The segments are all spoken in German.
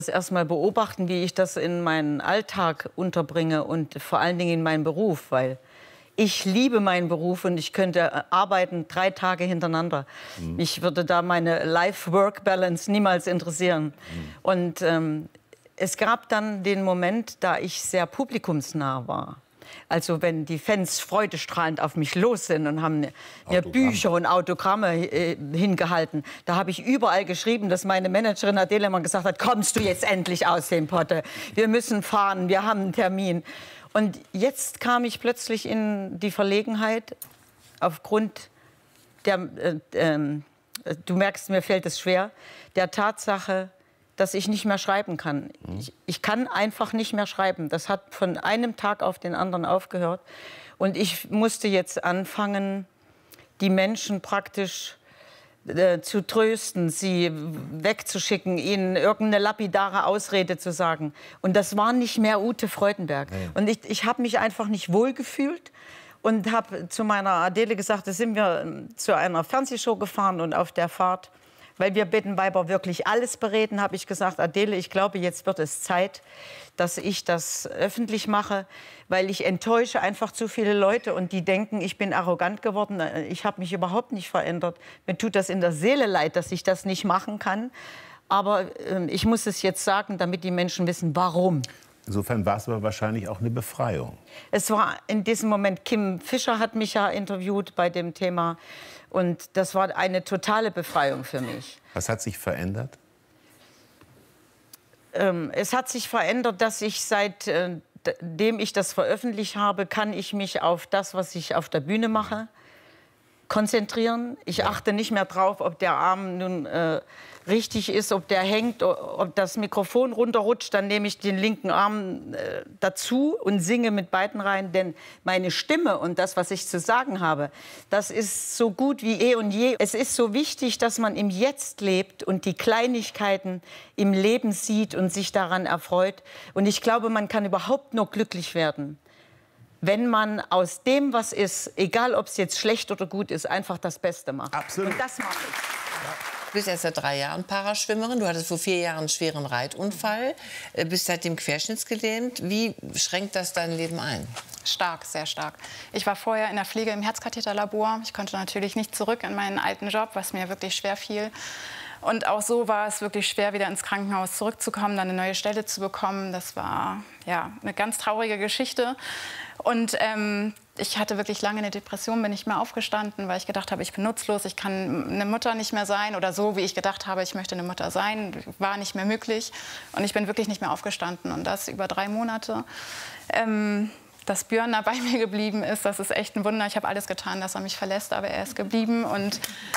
Erstmal beobachten, wie ich das in meinen Alltag unterbringe und vor allen Dingen in meinen Beruf, weil ich liebe meinen Beruf und ich könnte arbeiten 3 Tage hintereinander. Mich würde da meine Life-Work-Balance niemals interessieren. Und es gab dann den Moment, da ich sehr publikumsnah war. Also wenn die Fans freudestrahlend auf mich los sind und haben mir Bücher und Autogramme hingehalten, da habe ich überall geschrieben, dass meine Managerin Adele immer gesagt hat, kommst du jetzt endlich aus dem Potte? Wir müssen fahren, wir haben einen Termin. Und jetzt kam ich plötzlich in die Verlegenheit, aufgrund der, du merkst, mir fällt es schwer, der Tatsache, dass ich nicht mehr schreiben kann. Ich kann einfach nicht mehr schreiben. Das hat von einem Tag auf den anderen aufgehört. Und ich musste jetzt anfangen, die Menschen praktisch zu trösten, sie wegzuschicken, ihnen irgendeine lapidare Ausrede zu sagen. Und das war nicht mehr Ute Freudenberg. Und ich habe mich einfach nicht wohlgefühlt und habe zu meiner Adele gesagt, da sind wir zu einer Fernsehshow gefahren und auf der Fahrt, weil wir Bettenweiber wirklich alles bereden, habe ich gesagt, Adele, ich glaube, jetzt wird es Zeit, dass ich das öffentlich mache, weil ich enttäusche einfach zu viele Leute und die denken, ich bin arrogant geworden. Ich habe mich überhaupt nicht verändert. Mir tut das in der Seele leid, dass ich das nicht machen kann. Aber ich muss es jetzt sagen, damit die Menschen wissen, warum. Insofern war es aber wahrscheinlich auch eine Befreiung. Es war in diesem Moment, Kim Fischer hat mich ja interviewt bei dem Thema. Und das war eine totale Befreiung für mich. Was hat sich verändert? Es hat sich verändert, dass ich seitdem ich das veröffentlicht habe, kann ich mich auf das, was ich auf der Bühne mache, konzentrieren. Ich achte nicht mehr drauf, ob der Arm nun richtig ist, ob der hängt, ob das Mikrofon runterrutscht. Dann nehme ich den linken Arm dazu und singe mit beiden rein. Denn meine Stimme und das, was ich zu sagen habe, das ist so gut wie eh und je. Es ist so wichtig, dass man im Jetzt lebt und die Kleinigkeiten im Leben sieht und sich daran erfreut. Und ich glaube, man kann überhaupt nur glücklich werden, wenn man aus dem, was ist, egal ob es jetzt schlecht oder gut ist, einfach das Beste macht. Absolut. Und das mache ich. Du bist erst seit 3 Jahren Paraschwimmerin. Du hattest vor 4 Jahren einen schweren Reitunfall, bist seitdem querschnittsgelähmt. Wie schränkt das dein Leben ein? Stark, sehr stark. Ich war vorher in der Pflege im Herzkatheterlabor. Ich konnte natürlich nicht zurück in meinen alten Job, was mir wirklich schwer fiel. Und auch so war es wirklich schwer, wieder ins Krankenhaus zurückzukommen, dann eine neue Stelle zu bekommen. Das war ja eine ganz traurige Geschichte. Und ich hatte wirklich lange eine Depression, bin nicht mehr aufgestanden, weil ich gedacht habe, ich bin nutzlos, ich kann eine Mutter nicht mehr sein. Oder so, wie ich gedacht habe, ich möchte eine Mutter sein, war nicht mehr möglich. Und ich bin wirklich nicht mehr aufgestanden. Und das über 3 Monate. Dass Björn da bei mir geblieben ist, das ist echt ein Wunder. Ich habe alles getan, dass er mich verlässt, aber er ist geblieben. Und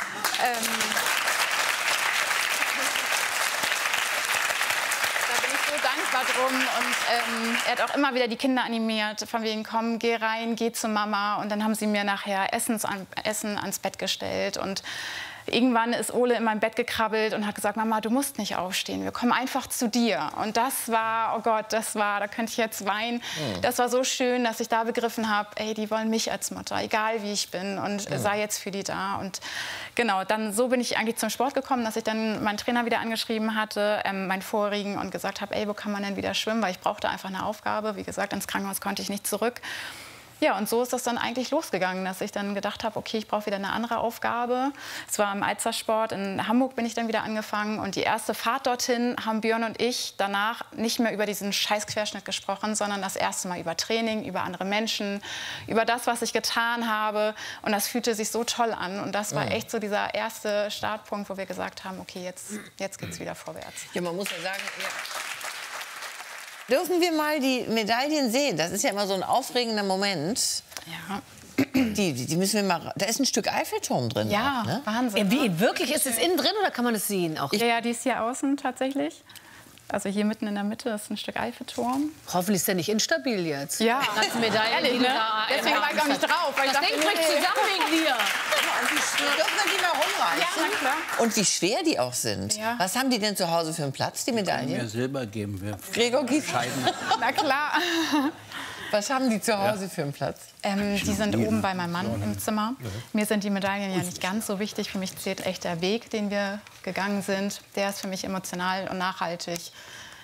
drum. Und er hat auch immer wieder die Kinder animiert, von wegen, komm, geh rein, geh zu Mama. Und dann haben sie mir nachher Essen ans Bett gestellt. Und irgendwann ist Ole in mein Bett gekrabbelt und hat gesagt, Mama, du musst nicht aufstehen, wir kommen einfach zu dir. Und das war, oh Gott, da könnte ich jetzt weinen. Das war so schön, dass ich da begriffen habe, ey, die wollen mich als Mutter, egal wie ich bin, und sei jetzt für die da. Und genau, dann so bin ich eigentlich zum Sport gekommen, dass ich dann meinen Trainer wieder angeschrieben hatte, meinen vorigen, und gesagt habe, ey, wo kann man denn wieder schwimmen, weil ich brauchte einfach eine Aufgabe. Wie gesagt, ins Krankenhaus konnte ich nicht zurück. Ja, und so ist das dann eigentlich losgegangen, dass ich dann gedacht habe, okay, ich brauche wieder eine andere Aufgabe. Es war im Alzersport, in Hamburg bin ich dann wieder angefangen. Und die erste Fahrt dorthin haben Björn und ich danach nicht mehr über diesen Scheißquerschnitt gesprochen, sondern das erste Mal über Training, über andere Menschen, über das, was ich getan habe. Und das fühlte sich so toll an. Und das war echt so dieser erste Startpunkt, wo wir gesagt haben, okay, jetzt geht's wieder vorwärts. Ja, man muss ja sagen... Ja. Dürfen wir mal die Medaillen sehen? Das ist ja immer so ein aufregender Moment. Ja. Die müssen wir mal... Da ist ein Stück Eiffelturm drin. Ja, auch, ne? Wahnsinn. Wie, wirklich? Ist es innen drin oder kann man es sehen? Auch? Ja, die ist hier außen tatsächlich. Also hier mitten in der Mitte ist ein Stück Eiffelturm. Hoffentlich ist der nicht instabil jetzt. Ja, als Medaille. ehrlich, ne? Deswegen war ich auch nicht drauf. Weil das Ding bricht zusammen wegen dir. Dürfen wir die mal rumreichen? Ja, na klar. Und wie schwer die auch sind. Ja. Was haben die denn zu Hause für einen Platz, die Medaillen? Mir selber geben wir. Gregor, na klar. Was haben die zu Hause für einen Platz? Die sind oben bei meinem Mann im Zimmer. Mir sind die Medaillen ja nicht ganz so wichtig. Für mich zählt echt der Weg, den wir gegangen sind. Der ist für mich emotional und nachhaltig